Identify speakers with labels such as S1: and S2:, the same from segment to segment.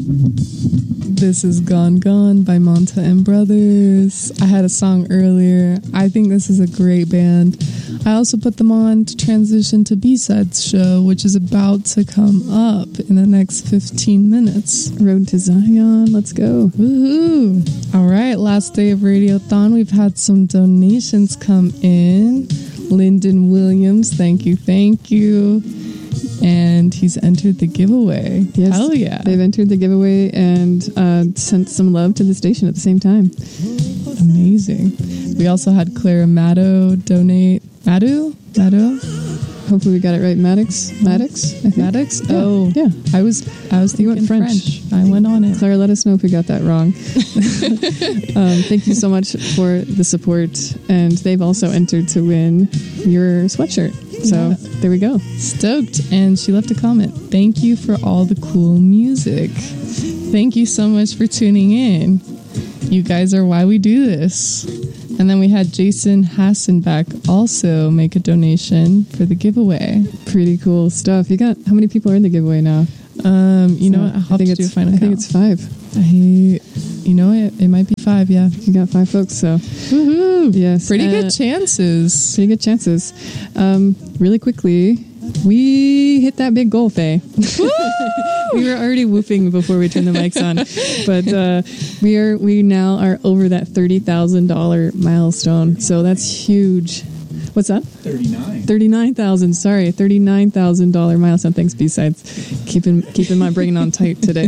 S1: This is Gone Gone by Monta and Brothers. I had a song earlier. I think this is a great band. I also put them on to transition to B-Sides show, which is about to come up in the next 15 minutes.
S2: Road to Zion. Let's go.
S1: Woohoo. All right, last day of Radiothon. We've had some donations come in. Lyndon Williams, thank you. And he's entered the giveaway.
S2: Yes,
S1: hell yeah.
S2: They've entered the giveaway and sent some love to the station at the same time.
S1: Amazing. We also had Clara Maddow donate. Maddow?
S2: Hopefully we got it right. Maddox?
S1: Maddox?
S2: Yeah.
S1: Oh,
S2: yeah.
S1: I was thinking French. I went on it.
S2: Clara, let us know if we got that wrong. Thank you so much for the support. And they've also entered to win your sweatshirt. So there we go.
S1: Stoked. And she left a comment. Thank you for all the cool music. Thank you so much for tuning in. You guys are why we do this. And then we had Jason Hassenbeck also make a donation for the giveaway.
S2: Pretty cool stuff. You got, how many people are in the giveaway now?
S1: You know what? I think
S2: it's 5.
S1: You know it. It might be 5. Yeah,
S2: you got 5 folks. So,
S1: woohoo!
S2: Yes,
S1: pretty good chances. Really quickly,
S2: we hit that big goal, Faye. We were already whooping before we turned the mics on, but we now are over that $30,000 milestone. So that's huge. What's that? 39,000. Sorry, $39,000 milestone. Thanks, B-Sides. Keeping my brain on tight today.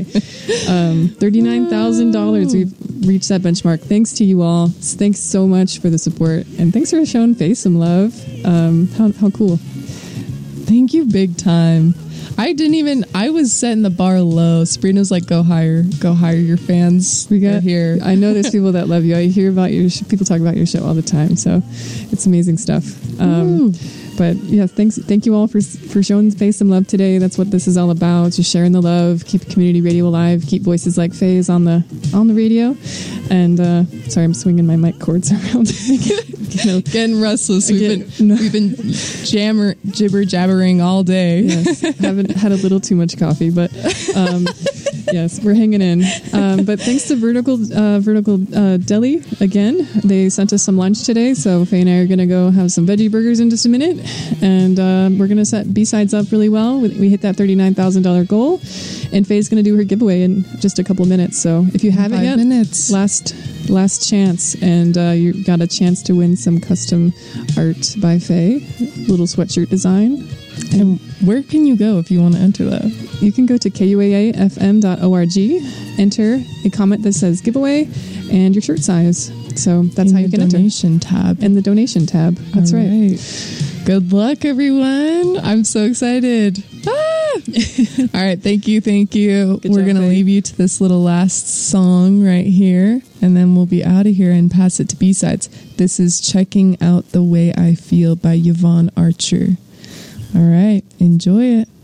S2: $39,000. We've reached that benchmark. Thanks to you all. Thanks so much for the support, and thanks for showing Faye some love. How cool.
S1: Thank you big time. I was setting the bar low. Sabrina's like, go higher your fans.
S2: We got
S1: here.
S2: I know there's people that love you. I hear about people talk about your show all the time. So it's amazing stuff. But yeah, thank you all for showing Faye some love today. That's what this is all about. Just sharing the love, keep community radio alive, keep voices like Faye's on the radio. And sorry, I'm swinging my mic cords around.
S1: Getting restless. We've been jibber jabbering all day.
S2: Yes, haven't had a little too much coffee, but yes, we're hanging in. But thanks to Vertical Deli again. They sent us some lunch today, so Faye and I are going to go have some veggie burgers in just a minute, and we're going to set B-Sides up really well. We hit that $39,000 goal, and Faye's going to do her giveaway in just a couple minutes. So if you haven't yet, last chance, and you got a chance to win some custom art by Faye, little sweatshirt design.
S1: And where can you go if you want to enter that?
S2: You can go to kuaafm.org, enter a comment that says giveaway and your shirt size. So that's how you can enter.
S1: In the donation tab.
S2: That's right.
S1: Good luck, everyone. I'm so excited. All right. Thank you. We're going to leave you to this little last song right here, and then we'll be out of here and pass it to B-Sides. This is Checking Out the Way I Feel by Yvonne Archer. All right. Enjoy it.